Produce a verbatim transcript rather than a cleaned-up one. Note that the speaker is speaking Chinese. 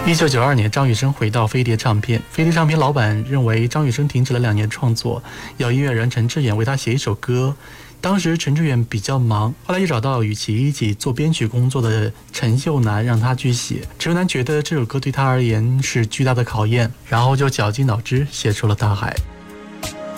一九九二年，张雨生回到飞碟唱片，飞碟唱片老板认为张雨生停止了两年创作，要音乐人陈志远为他写一首歌。当时陈志远比较忙，后来又找到与其一起做编曲工作的陈秀楠，让他去写。陈秀楠觉得这首歌对他而言是巨大的考验，然后就绞尽脑汁写出了《大海》。